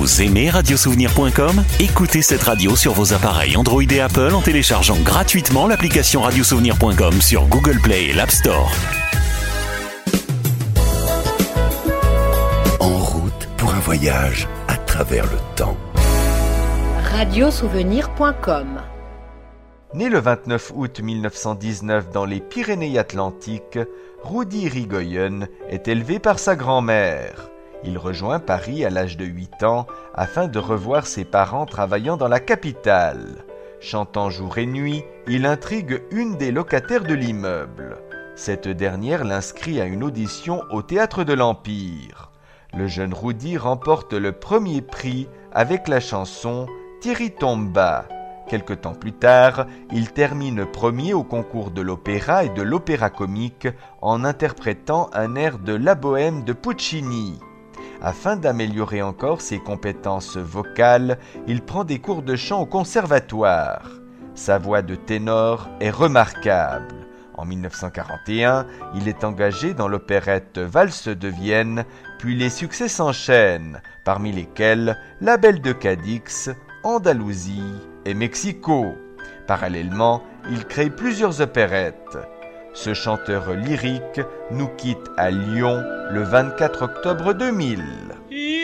Vous aimez radiosouvenir.com ? Écoutez cette radio sur vos appareils Android et Apple en téléchargeant gratuitement l'application radiosouvenir.com sur Google Play et l'App Store. En route pour un voyage à travers le temps. Radiosouvenir.com. Né le 29 août 1919 dans les Pyrénées-Atlantiques, Rudi Irigoyen est élevé par sa grand-mère. Il rejoint Paris à l'âge de 8 ans afin de revoir ses parents travaillant dans la capitale. Chantant jour et nuit, il intrigue une des locataires de l'immeuble. Cette dernière l'inscrit à une audition au Théâtre de l'Empire. Le jeune Rudi remporte le premier prix avec la chanson « Thierry Tomba ». Quelque temps plus tard, il termine premier au concours de l'opéra et de l'opéra comique en interprétant un air de La Bohème de Puccini. Afin d'améliorer encore ses compétences vocales, il prend des cours de chant au conservatoire. Sa voix de ténor est remarquable. En 1941, il est engagé dans l'opérette Valse de Vienne, puis les succès s'enchaînent, parmi lesquels La Belle de Cadix, Andalousie et Mexico. Parallèlement, il crée plusieurs opérettes. Ce chanteur lyrique nous quitte à Lyon le 24 octobre 2000.